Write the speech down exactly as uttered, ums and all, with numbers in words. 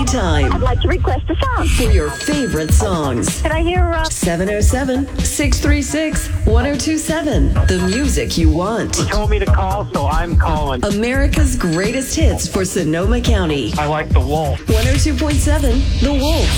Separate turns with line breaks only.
anytime
I'd like to request a song.
for your favorite songs.
Can I hear, uh...
seven oh seven, six three six, one oh two seven. The music you want.
You told me to call, so I'm calling.
America's greatest hits for Sonoma County.
I like the Wolf.
one oh two point seven The Wolf.